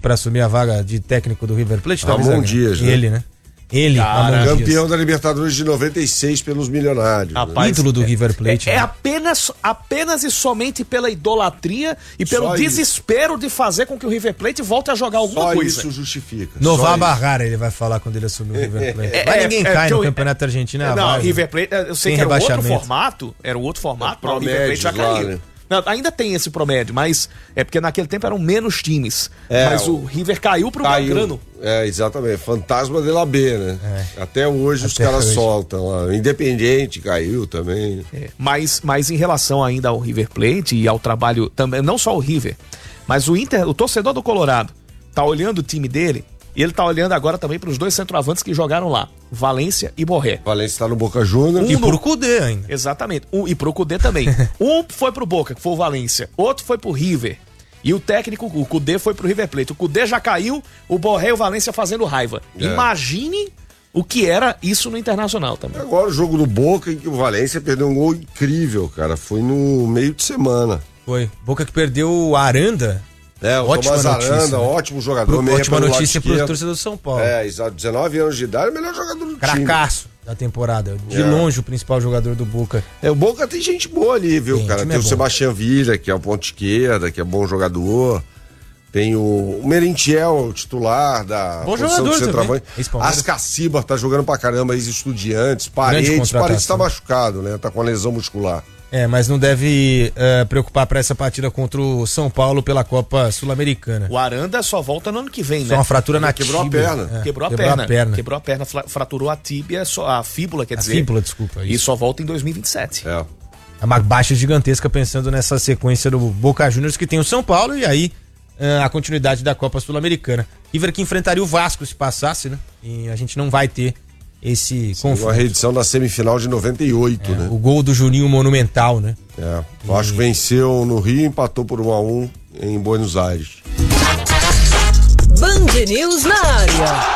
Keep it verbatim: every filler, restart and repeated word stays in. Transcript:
para assumir a vaga de técnico do River Plate? Ramon Dias, né? Ele, né? Ele, Cara, campeão da Libertadores de noventa e seis pelos milionários. Rapaz, né? Ídolo do é, River Plate. É, né? é apenas, apenas e somente pela idolatria e pelo Só desespero de fazer com que o River Plate volte a jogar alguma Só coisa. isso justifica. Novar Barrara, ele vai falar quando ele assumir o River Plate. É, Mas é, ninguém é, cai é, no eu, Campeonato Argentino. Não, vai, River Plate, eu sei tem que era outro rebaixamento. formato, era um outro formato, mas o River Promédios Plate já lá, caiu. né? Não, ainda tem esse promédio, mas é porque naquele tempo eram menos times. É, mas o River caiu pro Caiu. Belgrano. É, exatamente. Fantasma de la B, né? É. Até hoje os Até caras hoje. soltam lá. Independente caiu também. É, mas, mas em relação ainda ao River Plate e ao trabalho também, não só o River, mas o Inter, o torcedor do Colorado tá olhando o time dele e ele tá olhando agora também para os dois centroavantes que jogaram lá, Valência e Borré. Valência tá no Boca Juniors. E Um pro no- Cudê ainda. Exatamente. Um, e pro Cudê também. Um foi pro Boca, que foi o Valência. Outro foi pro River. E o técnico, o Cudê, foi pro River Plate. O Cudê já caiu, o Borré e o Valência fazendo raiva. É. Imagine o que era isso no Internacional também. Agora o jogo do Boca, em que o Valência perdeu um gol incrível, cara. Foi no meio de semana. Foi. Boca que perdeu o Aranda. É, o Ótima Tomás notícia, Aranda, né? ótimo jogador. Pro, meia ótima pelo lado notícia pro esquerdo. torcedor do São Paulo. É, exato. dezenove anos de idade, o melhor jogador do time. Cracaço da temporada. De É. longe o principal jogador do Boca. É, o Boca tem gente boa ali, viu, Tem, o cara? time Tem é o bom. Sebastião Villa, que é o ponto esquerda, que é bom jogador. Tem o, o Merentiel, o titular da Bom posição jogador de também. centroavante. Ex-Palmeiras. Ascaciba tá jogando pra caramba, ex-estudiantes. Paredes, contratação. Paredes tá machucado, né? Tá com a lesão muscular. É, mas não deve eh, preocupar pra essa partida contra o São Paulo pela Copa Sul-Americana. O Aranda só volta no ano que vem, Só né? uma fratura na Quebrou a tíbia. perna. É, Quebrou, a, perna. Quebrou a perna, fla- fraturou a tíbia, só- a fíbula, quer A dizer. fíbula, desculpa. E Isso. só volta em dois mil e vinte e sete. É. É uma baixa gigantesca pensando nessa sequência do Boca Juniors que tem o São Paulo e aí eh, a continuidade da Copa Sul-Americana. River que enfrentaria o Vasco se passasse, né? E a gente não vai ter esse Foi confronto. a reedição da semifinal de noventa e oito, É, né? o gol do Juninho monumental, né? É. O Vasco venceu no Rio e empatou por um a um em Buenos Aires. Band News na área.